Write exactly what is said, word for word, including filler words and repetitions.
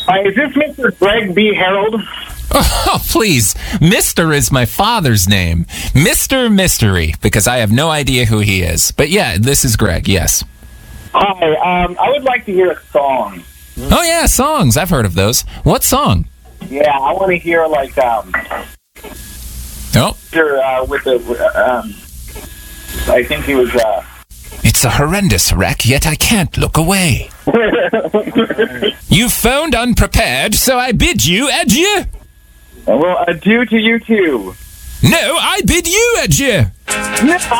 Uh, is this Mister Greg B. Harold? Oh, please. Mister is my father's name. Mister Mystery, because I have no idea who he is. But yeah, this is Greg, yes. Hi, um, I would like to hear a song. Oh, yeah, songs. I've heard of those. What song? Yeah, I want to hear, like, um... Oh. Uh, with the, um... I think he was, uh... It's a horrendous wreck, yet I can't look away. You phoned unprepared, so I bid you adieu. Well, adieu to you, too. No, I bid you adieu.